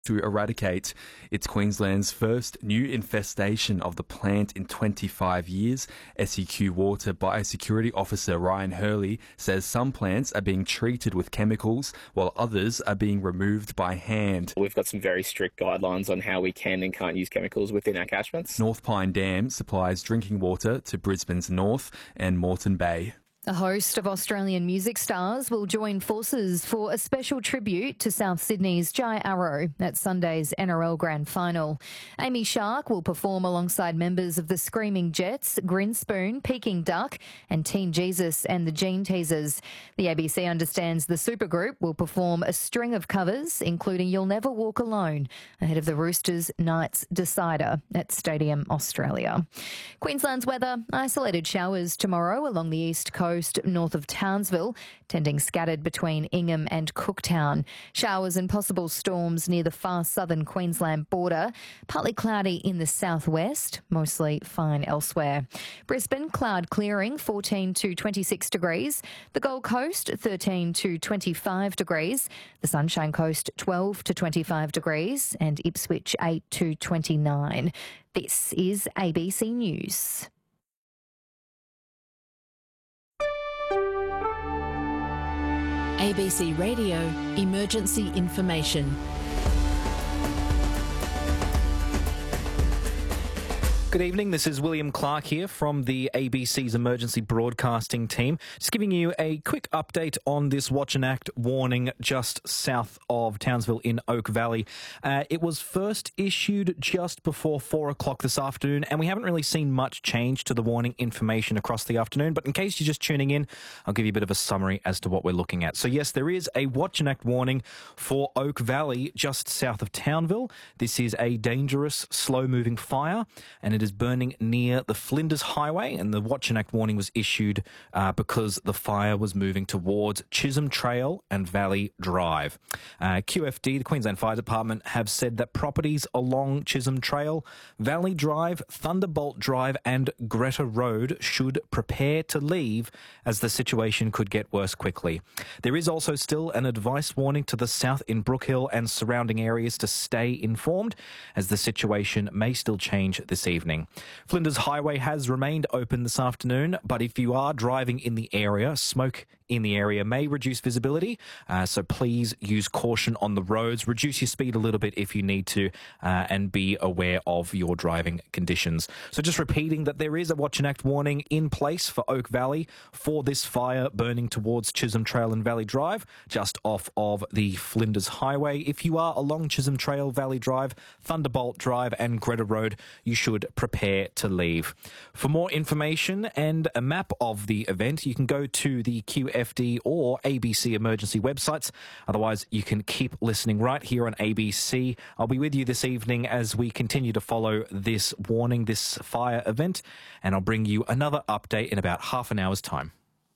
to eradicate. It's Queensland's first new infestation of the plant in 25 years. SEQ Water Biosecurity Officer Ryan Hurley says some plants are being treated with chemicals while others are being removed by hand. We've got some very strict guidelines on how we can and can't use chemicals within our catchments. North Pine Dam supplies drinking water to Brisbane's North and Moreton Bay. A host of Australian music stars will join forces for a special tribute to South Sydney's Jai Arrow at Sunday's NRL Grand Final. Amy Shark will perform alongside members of the Screaming Jets, Grinspoon, Peking Duck and Teen Jesus and the Gene Teasers. The ABC understands the supergroup will perform a string of covers, including You'll Never Walk Alone, ahead of the Roosters Knights decider at Stadium Australia. Queensland's weather, isolated showers tomorrow along the east coast north of Townsville, tending scattered between Ingham and Cooktown. Showers and possible storms near the far southern Queensland border. Partly cloudy in the southwest, mostly fine elsewhere. Brisbane, cloud clearing, 14 to 26 degrees. The Gold Coast, 13 to 25 degrees. The Sunshine Coast, 12 to 25 degrees. And Ipswich, 8 to 29. This is ABC News. ABC Radio Emergency Information. Good evening, this is William Clark here from the ABC's emergency broadcasting team. Just giving you a quick update on this Watch and Act warning just south of Townsville in Oak Valley. It was first issued just before 4 o'clock this afternoon, and we haven't really seen much change to the warning information across the afternoon, but in case you're just tuning in, I'll give you a bit of a summary as to what we're looking at. So yes, there is a Watch and Act warning for Oak Valley just south of Townville. This is a dangerous, slow-moving fire, and it is burning near the Flinders Highway, and the Watch and Act warning was issued because the fire was moving towards Chisholm Trail and Valley Drive. QFD, the Queensland Fire Department, have said that properties along Chisholm Trail, Valley Drive, Thunderbolt Drive and Greta Road should prepare to leave as the situation could get worse quickly. There is also still an advice warning to the south in Brookhill and surrounding areas to stay informed as the situation may still change this evening. Flinders Highway has remained open this afternoon, but if you are driving in the area, smoke in the area may reduce visibility, so please use caution on the roads. Reduce your speed a little bit if you need to, and be aware of your driving conditions. So just repeating that there is a Watch and Act warning in place for Oak Valley for this fire burning towards Chisholm Trail and Valley Drive, just off of the Flinders Highway. If you are along Chisholm Trail, Valley Drive, Thunderbolt Drive and Greta Road, you should prepare to leave. For more information and a map of the event, you can go to the QFD or ABC emergency websites. Otherwise, you can keep listening right here on ABC. I'll be with you this evening as we continue to follow this warning, this fire event, and I'll bring you another update in about half an hour's time.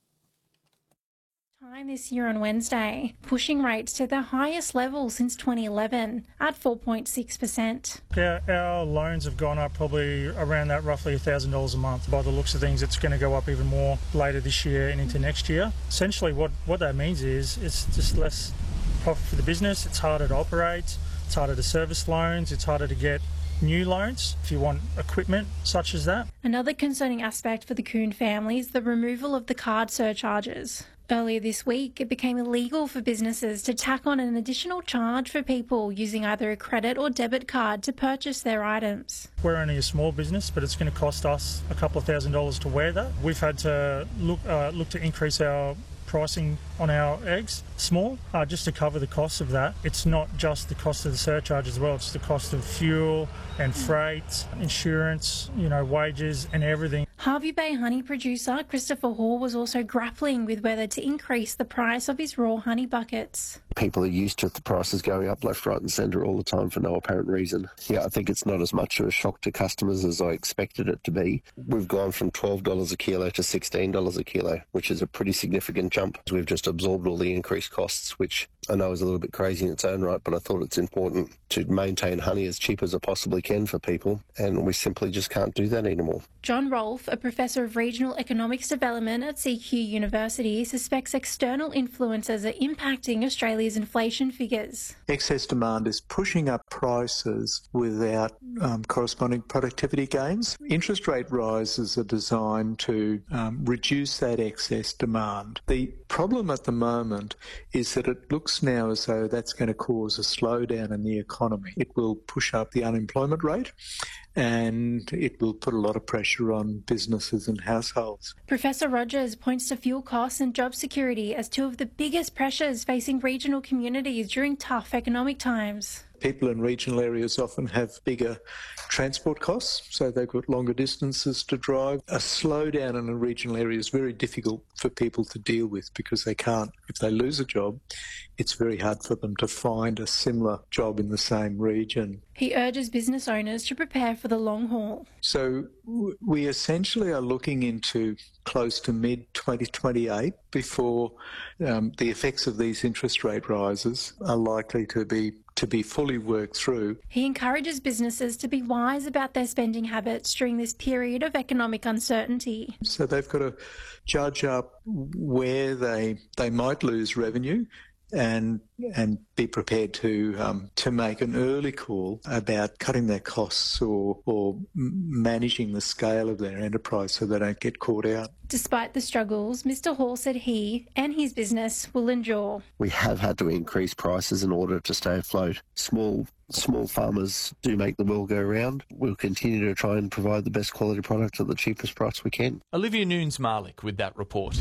This year on Wednesday, pushing rates to their highest level since 2011 at 4.6%. Our loans have gone up probably around that roughly $1,000 a month. By the looks of things, it's going to go up even more later this year and into next year. Essentially what that means is it's just less profit for the business, it's harder to operate, it's harder to service loans, it's harder to get new loans if you want equipment such as that. Another concerning aspect for the Kuhn family is the removal of the card surcharges. Earlier this week, it became illegal for businesses to tack on an additional charge for people using either a credit or debit card to purchase their items. We're only a small business, but it's going to cost us a couple of $1,000s to wear that. We've had to look to increase our pricing on our eggs small, just to cover the cost of that. It's not just the cost of the surcharge as well, it's the cost of fuel and freight, insurance, wages and everything. Hervey Bay honey producer Christopher Hall was also grappling with whether to increase the price of his raw honey buckets. People are used to the prices going up left, right and centre all the time for no apparent reason. Yeah, I think it's not as much of a shock to customers as I expected it to be. We've gone from $12 a kilo to $16 a kilo, which is a pretty significant jump. We've just just absorbed all the increased costs, which I know is a little bit crazy in its own right, but I thought it's important to maintain honey as cheap as I possibly can for people, and we simply just can't do that anymore. John Rolfe, a professor of regional economics development at CQ University, suspects external influences are impacting Australia's inflation figures. Excess demand is pushing up prices without corresponding productivity gains. Interest rate rises are designed to reduce that excess demand. The problem at the moment is that it looks now as though that's going to cause a slowdown in the economy. It will push up the unemployment rate and it will put a lot of pressure on businesses and households. Professor Rogers points to fuel costs and job security as two of the biggest pressures facing regional communities during tough economic times. People in regional areas often have bigger transport costs, so they've got longer distances to drive. A slowdown in a regional area is very difficult for people to deal with because they can't, if they lose a job, it's very hard for them to find a similar job in the same region. He urges business owners to prepare for the long haul. So we essentially are looking into close to mid-2028 before the effects of these interest rate rises are likely to be fully worked through. He encourages businesses to be wise about their spending habits during this period of economic uncertainty. So they've got to judge up where they might lose revenue and be prepared to make an early call about cutting their costs or managing the scale of their enterprise so they don't get caught out. Despite the struggles, Mr. Hall said he and his business will endure. We have had to increase prices in order to stay afloat. Small farmers do make the world go round. We'll continue to try and provide the best quality product at the cheapest price we can. Olivia Nunes-Malik with that report.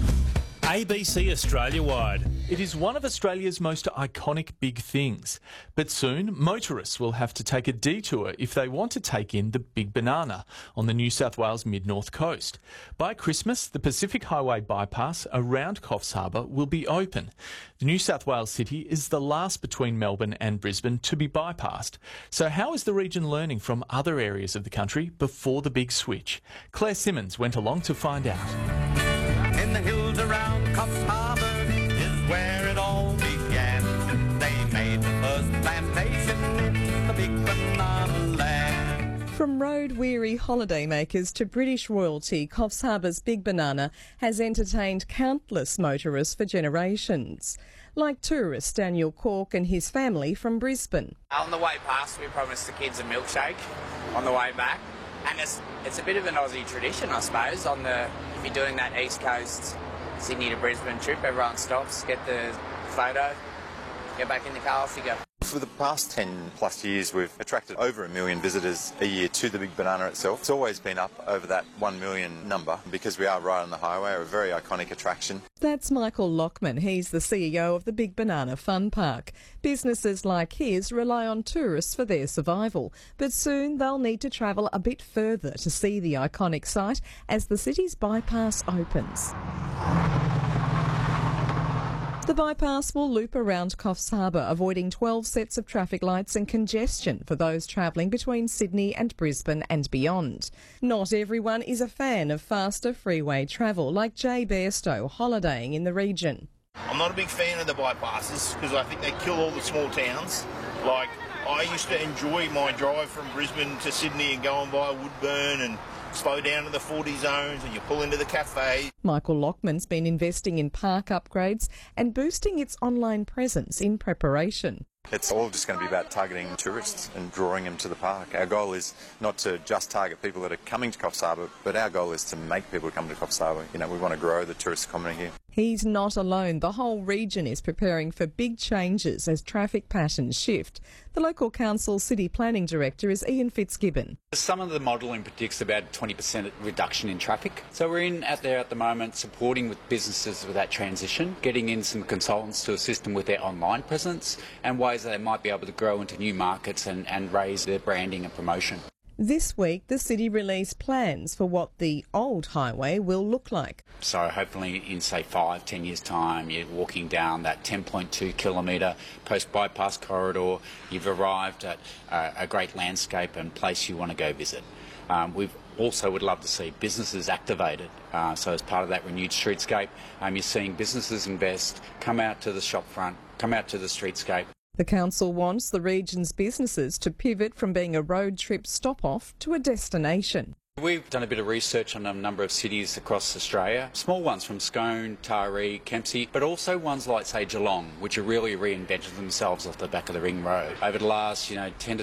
ABC Australia-wide. It is one of Australia's most iconic big things. But soon, motorists will have to take a detour if they want to take in the Big Banana on the New South Wales mid-north coast. By Christmas, the Pacific Highway bypass around Coffs Harbour will be open. The New South Wales city is the last between Melbourne and Brisbane to be bypassed. So how is the region learning from other areas of the country before the big switch? Claire Simmons went along to find out. In the hills around Coffs Harbour is where it all began. They made the first plantation in the Big Banana Land. From road-weary holidaymakers to British royalty, Coffs Harbour's Big Banana has entertained countless motorists for generations. Like tourist Daniel Cork and his family from Brisbane. On the way past, we promised the kids a milkshake on the way back. And it's a bit of an Aussie tradition, I suppose, if you're doing that East Coast, Sydney to Brisbane trip, everyone stops, get the photo, get back in the car, off you go. For the past 10 plus years, we've attracted over 1 million visitors a year to the Big Banana itself. It's always been up over that 1 million number because we are right on the highway, a very iconic attraction. That's Michael Lockman. He's the CEO of the Big Banana Fun Park. Businesses like his rely on tourists for their survival, but soon they'll need to travel a bit further to see the iconic site as the city's bypass opens. The bypass will loop around Coffs Harbour, avoiding 12 sets of traffic lights and congestion for those travelling between Sydney and Brisbane and beyond. Not everyone is a fan of faster freeway travel, like Jay Bairstow, holidaying in the region. I'm not a big fan of the bypasses because I think they kill all the small towns. Like, I used to enjoy my drive from Brisbane to Sydney and going by Woodburn and slow down to the 40 zones and you pull into the cafe. Michael Lockman's been investing in park upgrades and boosting its online presence in preparation. It's all just going to be about targeting tourists and drawing them to the park. Our goal is not to just target people that are coming to Coffs Harbour, but our goal is to make people come to Coffs Harbour. You know, we want to grow the tourist economy here. He's not alone. The whole region is preparing for big changes as traffic patterns shift. The local council city planning director is Ian Fitzgibbon. Some of the modelling predicts about a 20% reduction in traffic. So we're out there at the moment supporting with businesses with that transition, getting in some consultants to assist them with their online presence and ways that they might be able to grow into new markets and raise their branding and promotion. This week, the city released plans for what the old highway will look like. So hopefully in, say, 5-10 years' time, you're walking down that 10.2 kilometre post-bypass corridor. You've arrived at a great landscape and place you want to go visit. We've also would love to see businesses activated. So as part of that renewed streetscape, you're seeing businesses invest, come out to the shop front, come out to the streetscape. The council wants the region's businesses to pivot from being a road trip stop-off to a destination. We've done a bit of research on a number of cities across Australia, small ones from Scone, Taree, Kempsey, but also ones like, say, Geelong, which have really reinvented themselves off the back of the Ring Road. Over the last, 10 to